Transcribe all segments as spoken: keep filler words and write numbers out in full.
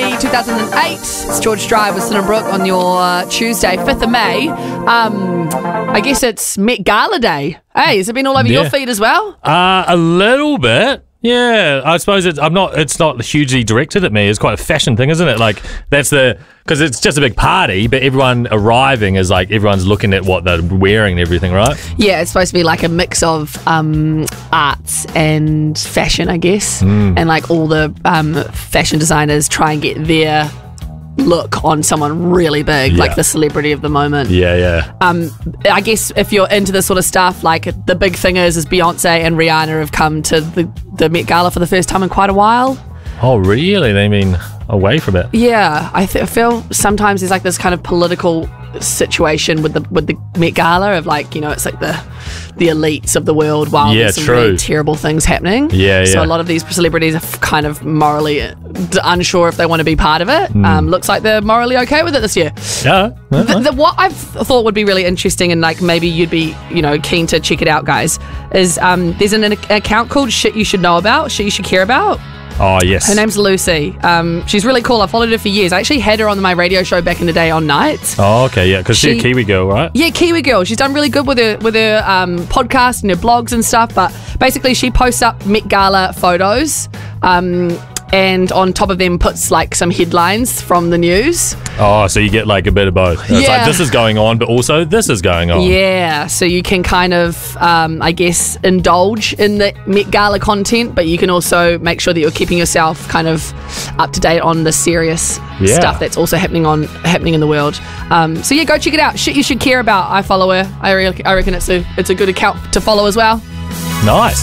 February two thousand eight. It's George Drive with Sin and Brooke on your uh, Tuesday, fifth of May. Um, I guess it's Met Gala Day. Hey, has it been all over Yeah. your feed as well? Uh, a little bit. Yeah, I suppose it's. I'm not. It's not hugely directed at me. It's quite a fashion thing, isn't it? Like that's the because it's just a big party, but everyone arriving is like everyone's looking at what they're wearing and everything, right? Yeah, it's supposed to be like a mix of um, arts and fashion, I guess. And like all the um, fashion designers try and get their look on someone really big, Yeah. like the celebrity of the moment. Yeah, yeah. Um, I guess if you're into this sort of stuff, like the big thing is, is Beyonce and Rihanna have come to the, the Met Gala for the first time in quite a while. Oh, really? They mean away from it? Yeah, I, th- I feel sometimes there's like this kind of political situation with the with the Met Gala of like, you know, it's like the the elites of the world while Yeah, there's some true. really terrible things happening. Yeah, So yeah. a lot of these celebrities are f- kind of morally uh, d- unsure if they want to be part of it. Hmm. Um, looks like they're morally okay with it this year. Yeah. yeah. The, the, what I've thought would be really interesting and like maybe you'd be, you know, keen to check it out, guys, is um, there's an, an account called Shit You Should Know About, Shit You Should Care About. Oh, yes. Her name's Lucy. Um, she's really cool. I followed her for years. I actually had her on my radio show back in the day on nights. Oh, okay, yeah, because she's She- a Kiwi girl, right? Yeah, Kiwi girl. She's done really good with her with her um, podcast and her blogs and stuff. But basically, she posts up Met Gala photos, um, and on top of them puts like some headlines from the news. Oh, so you get like a bit of both. It's Yeah. like this is going on, but also this is going on. Yeah, so you can kind of, um, I guess, indulge in the Met Gala content, but you can also make sure that you're keeping yourself kind of up to date on the serious Yeah. stuff that's also happening on happening in the world. Um, so yeah, go check it out. Shit you should care about. I follow her. I, re- I reckon it's a it's a good account to follow as well. Nice.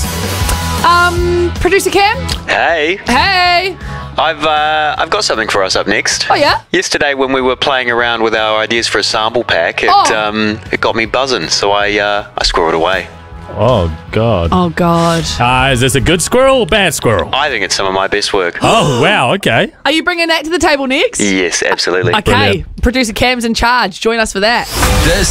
Um, producer Cam. Hey, Hey. I've uh, I've got something for us up next. Oh yeah. Yesterday, when we were playing around with our ideas for a sample pack, it Oh. um, it got me buzzing, so I uh, I squirreled away. Oh, God. Oh God. Uh, is this a good squirrel or bad squirrel? I think it's some of my best work. Oh, wow, okay. Are you bringing that to the table next? Yes, absolutely. Okay. Brilliant. Producer Cam's in charge. Join us for that. This